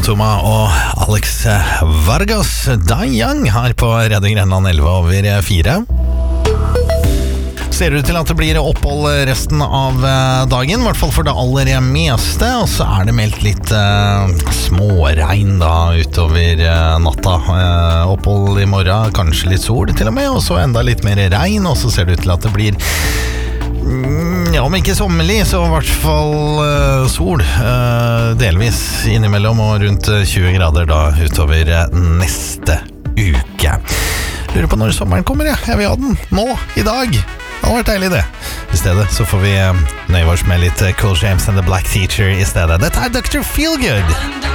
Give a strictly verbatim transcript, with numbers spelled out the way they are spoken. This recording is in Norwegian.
Toma og Alex Vargas, Die Young her på Radio Grenland elleve over fire. Ser ut til at det blir opphold resten av dagen, i hvert fall for det aller meste, og så er det meldt litt uh, småregn da utover uh, natta. Uh, opphold i morgen, kanskje litt sol til og med, og så enda litt mer regn, og så ser det ut til at det blir ja, om ikke sommerlig, så i hvert fall uh, sol uh, delvis innimellom og rundt tjue grader da utover uh, neste uke. Lurer på når sommeren kommer, ja. Jeg vil ha den nå, i dag. Det hadde vært deilig det. I stedet så får vi uh, nøye oss med litt uh, Cool James and the Black Teacher i stedet. Dette er doktor Feelgood.